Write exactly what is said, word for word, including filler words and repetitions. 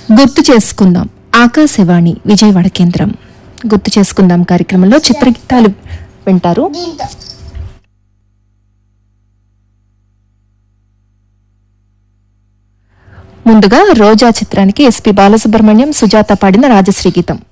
గుర్తు చేసుకుందాం ఆకాశవాణి విజయవాడ కేంద్రం. గుర్తు చేసుకుందాం కార్యక్రమంలో చిత్రగీతాలు వింటారు. ముందుగా రోజా చిత్రానికి ఎస్పి బాలసుబ్రహ్మణ్యం, సుజాత పాడిన రాజశ్రీ గీతం.